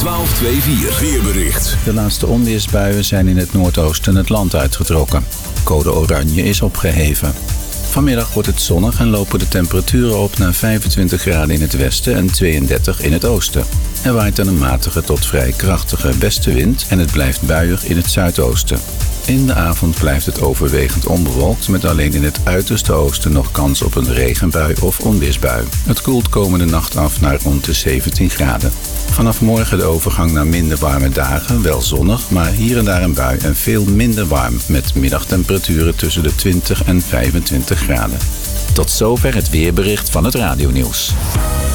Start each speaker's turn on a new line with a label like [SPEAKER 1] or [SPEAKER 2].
[SPEAKER 1] 1224 weerbericht.
[SPEAKER 2] De laatste onweersbuien zijn in het noordoosten het land uitgetrokken. Code oranje is opgeheven. Vanmiddag wordt het zonnig en lopen de temperaturen op naar 25 graden in het westen en 32 in het oosten. Er waait een matige tot vrij krachtige westenwind en het blijft buiig in het zuidoosten. In de avond blijft het overwegend onbewolkt met alleen in het uiterste oosten nog kans op een regenbui of onweersbui. Het koelt komende nacht af naar rond de 17 graden. Vanaf morgen de overgang naar minder warme dagen, wel zonnig, maar hier en daar een bui en veel minder warm met middagtemperaturen tussen de 20 en 25 graden. Tot zover het weerbericht van het Radionieuws.